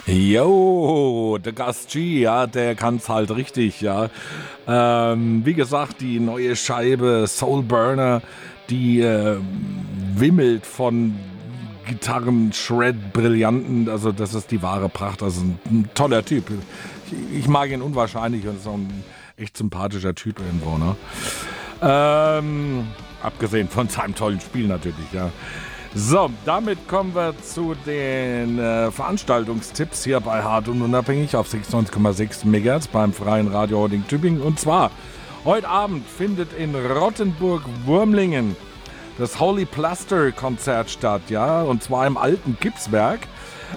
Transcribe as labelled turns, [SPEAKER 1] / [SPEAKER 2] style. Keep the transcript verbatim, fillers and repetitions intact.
[SPEAKER 1] Jo, der Gast G, ja, der kann's halt richtig, ja. Ähm, wie gesagt, die neue Scheibe Soul Burner, die äh, wimmelt von Gitarren, Shred, Brillanten, also das ist die wahre Pracht, also ein, ein toller Typ. Ich, ich mag ihn unwahrscheinlich und ist auch ein echt sympathischer Typ irgendwo, ne? Ähm, abgesehen von seinem tollen Spiel natürlich, ja. So, damit kommen wir zu den äh, Veranstaltungstipps hier bei Hart und Unabhängig auf sechsundneunzig Komma sechs Megahertz beim Freien Radio Holding Tübingen. Und zwar, heute Abend findet in Rottenburg-Wurmlingen das Holy Plaster Konzert statt, ja, und zwar im alten Gipswerk.